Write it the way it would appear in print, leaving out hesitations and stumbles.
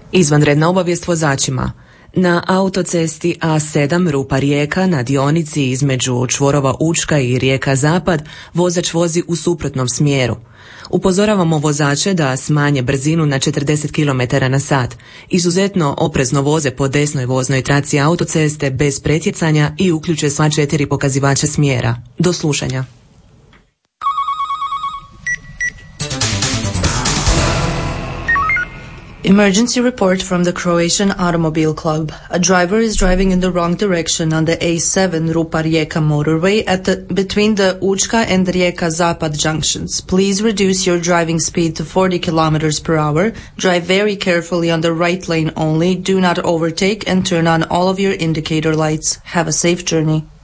Izvanredna obavijest vozačima. Na autocesti A7 Rupa-Rijeka na dionici između čvorova Učka i Rijeka Zapad vozač vozi u suprotnom smjeru. Upozoravamo vozače da smanje brzinu na 40 km/h. Izuzetno oprezno voze po desnoj voznoj traci autoceste bez pretjecanja i uključe sva 4 pokazivača smjera. Do slušanja. Emergency report from the Croatian Automobile Club. A driver is driving in the wrong direction on the A7 Rupa-Rijeka motorway between the Učka and Rijeka Zapad junctions. Please reduce your driving speed to 40 km per hour. Drive very carefully on the right lane only. Do not overtake and turn on all of your indicator lights. Have a safe journey.